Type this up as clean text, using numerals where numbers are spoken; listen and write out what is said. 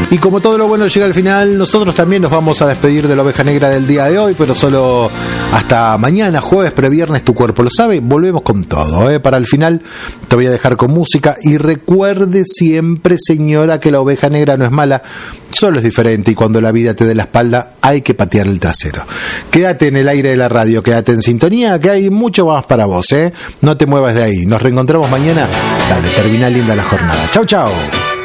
Y como todo lo bueno llega al final, nosotros también nos vamos a despedir de la Oveja Negra del día de hoy, pero solo hasta mañana, jueves, previernes, tu cuerpo lo sabe. Volvemos con todo, ¿eh? Para el final te voy a dejar con música y recuerde siempre, señora, que la Oveja Negra no es mala, solo es diferente, y cuando la vida te dé la espalda hay que patear el trasero. Quédate en el aire de la radio, quédate en sintonía, que hay mucho más para vos, ¿eh? No te muevas de ahí. Nos reencontramos mañana. Dale, termina linda la jornada. Chau, chau.